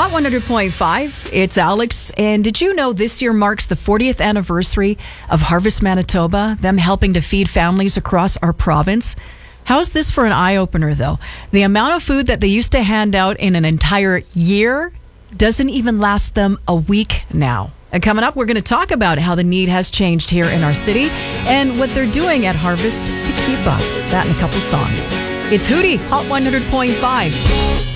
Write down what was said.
Hot 100.5, it's Alex. And did you know this year marks the 40th anniversary of Harvest Manitoba, them helping to feed families across our province? How's this for an eye-opener, though? The amount of food that they used to hand out in an entire year doesn't even last them a week now. And coming up, we're going to talk about how the need has changed here in our city and what they're doing at Harvest to keep up. That and a couple songs. It's Hootie, Hot 100.5.